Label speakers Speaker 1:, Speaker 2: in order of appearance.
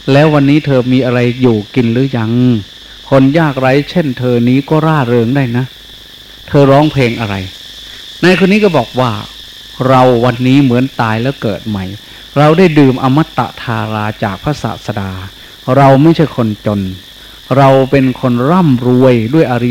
Speaker 1: แล้ววันนี้เธอมีอะไรอยู่กินหรือยังคนยากไร้เช่นเธอนี้ก็ร่าเริงได้นะเธอร้องเพลงอะไรนายคนนี้ก็บอกว่าเราวันนี้เหมือนตายแล้วเกิดใหม่เราได้ดื่มอมตะธาราจากพระศาสดาเราไม่ใช่คนจนเราเป็นคนร่ำรวยด้วยอริ